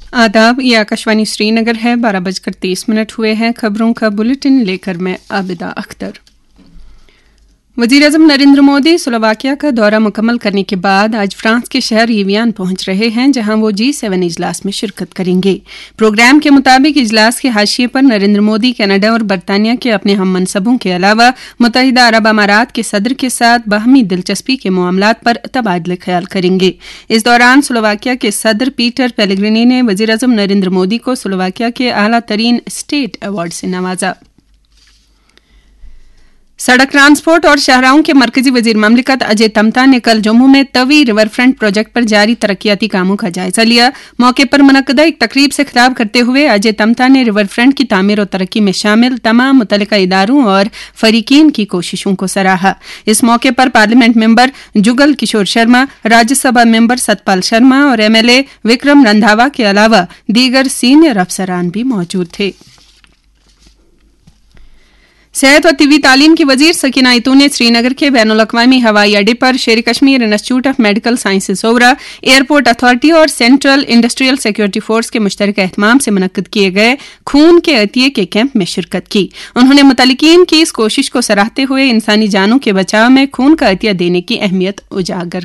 आदाब, ये आकाशवाणी श्रीनगर है। 12:30 हुए हैं। खबरों का बुलेटिन लेकर मैं आबिदा अख्तर। वजीर-ए-आज़म नरेंद्र मोदी स्लोवाकिया का दौरा मुकम्मल करने के बाद आज फ्रांस के शहर एवियान पहुंच रहे हैं, जहां वो G7 इजलास में शिरकत करेंगे। प्रोग्राम के मुताबिक इजलास के हाशिए पर नरेंद्र मोदी कनाडा और बरतानिया के अपने हम मनसबों के अलावा मुत्तहिदा अरब अमारात के सदर के साथ बाहमी दिलचस्पी के मामलात पर तबादले ख्याल करेंगे। इस दौरान स्लोवाकिया के सदर पीटर पेलेग्रिनी ने वजीर-ए-आज़म नरेंद्र मोदी को स्लोवाकिया के आला तरीन स्टेट अवार्ड से नवाजा। सड़क ट्रांसपोर्ट और शाहराहों के मरकजी वजीर ममलिकत अजय तमता ने कल जम्मू में तवी रिवरफ्रंट प्रोजेक्ट पर जारी तरक्याती कामों का जायजा लिया। मौके पर मुनक्कदा एक तकरीब से खिताब करते हुए अजय तमता ने रिवरफ्रंट की तामीर और तरक्की में शामिल तमाम मुतल्लिका इदारों और फरीकीन की कोशिशों को सराहा। इस मौके पर parliament member Jugal Kishore Sharma, Rajya Sabha member Satpal Sharma और MLA विक्रम रंधावा के अलावा दीगर सीनियर अफसरान भी मौजूद थे। सेहत और तिब्बी तालीम की वजीर सकीना इतू ने श्रीनगर के बैनुल-अक़वामी हवाई अड्डे पर शेर Kashmir institute of medical sciences Obra, airport authority और सेंट्रल इंडस्ट्रियल सिक्योरिटी फोर्स के मुश्तरका एहतमाम से मुनक्किद किए गए खून के अतिये के कैंप में शिरकत की। उन्होंने मुतल्लिकीन की इस कोशिश को सराहते हुए इंसानी जानों के बचाव में खून का अतिया देने की अहमियत उजागर